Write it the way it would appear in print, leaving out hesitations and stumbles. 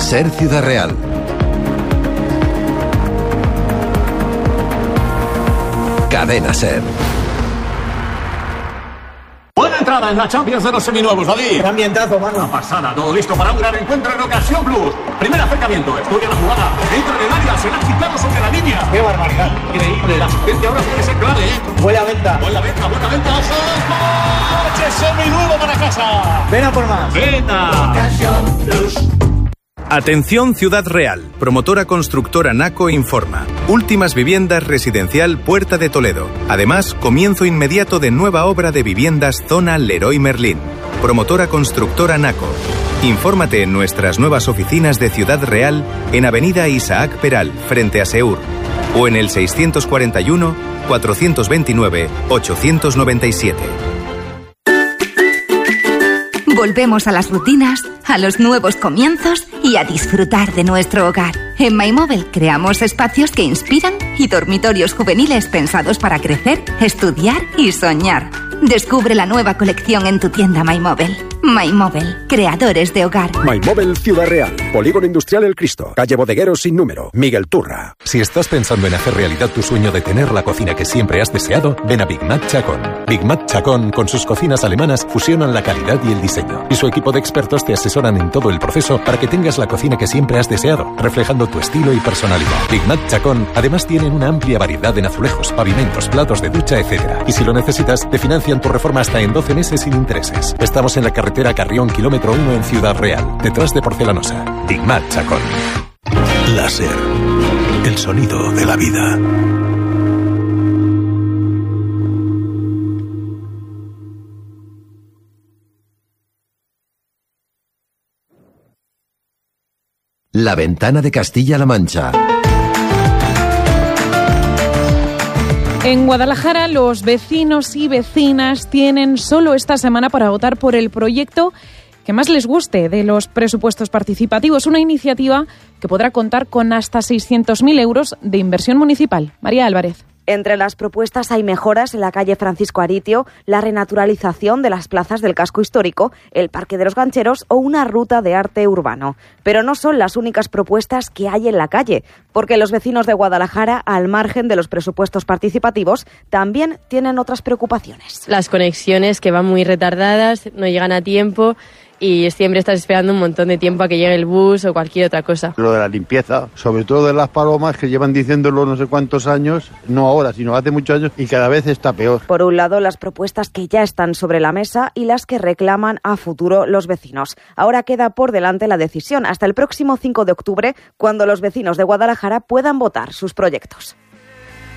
SER Ciudad Real. Cadena SER. Buena entrada en la Champions de los seminuevos, David. Qué ambientazo, mano. Una pasada, todo listo para un gran encuentro en Ocasión Plus. Primer acercamiento, estudia la jugada. Dentro del área, se la ha quitado sobre la línea. Qué barbaridad. Increíble, la asistencia ahora tiene que ser clave, ¿eh? Buena venta. Buena venta, buena venta. ¡Ojo! ¡Coche seminuevo para casa! Ven a por más. ¡Venta! Ocasión Plus. Atención Ciudad Real, promotora constructora Naco informa. Últimas viviendas residencial Puerta de Toledo. Además, comienzo inmediato de nueva obra de viviendas zona Leroy Merlin. Promotora constructora Naco. Infórmate en nuestras nuevas oficinas de Ciudad Real en Avenida Isaac Peral, frente a Seur, o en el 641 429 897. Volvemos a las rutinas, a los nuevos comienzos y a disfrutar de nuestro hogar. En MyMobile creamos espacios que inspiran y dormitorios juveniles pensados para crecer, estudiar y soñar. Descubre la nueva colección en tu tienda MyMobile. MyMobile, creadores de hogar. MyMobile Ciudad Real, Polígono Industrial El Cristo, calle Bodegueros sin número, Miguel Turra. Si estás pensando en hacer realidad tu sueño de tener la cocina que siempre has deseado, ven a Big Mac Chacón. Big Mac Chacón, con sus cocinas alemanas, fusionan la calidad y el diseño. Y su equipo de expertos te asesoran en todo el proceso para que tengas la cocina que siempre has deseado, reflejando tu estilo y personalidad. Big Mac Chacón, además tienen una amplia variedad en azulejos, pavimentos, platos de ducha, etc. Y si lo necesitas, te financian tu reforma hasta en 12 meses sin intereses. Estamos en la carretera Carrión, kilómetro 1 en Ciudad Real, detrás de Porcelanosa. Big Mac Chacón. Láser. El sonido de la vida. La Ventana de Castilla-La Mancha. En Guadalajara, los vecinos y vecinas tienen solo esta semana para votar por el proyecto que más les guste de los presupuestos participativos, una iniciativa que podrá contar con hasta 600.000 euros de inversión municipal. María Álvarez. Entre las propuestas hay mejoras en la calle Francisco Aritio, la renaturalización de las plazas del casco histórico, el Parque de los Gancheros o una ruta de arte urbano. Pero no son las únicas propuestas que hay en la calle, porque los vecinos de Guadalajara, al margen de los presupuestos participativos, también tienen otras preocupaciones. Las conexiones que van muy retardadas, no llegan a tiempo y siempre estás esperando un montón de tiempo a que llegue el bus o cualquier otra cosa. Lo de la limpieza, sobre todo de las palomas, que llevan diciéndolo no sé cuántos años, no ahora, sino hace muchos años, y cada vez está peor. Por un lado, las propuestas que ya están sobre la mesa y las que reclaman a futuro los vecinos. Ahora queda por delante la decisión hasta el próximo 5 de octubre, cuando los vecinos de Guadalajara puedan votar sus proyectos.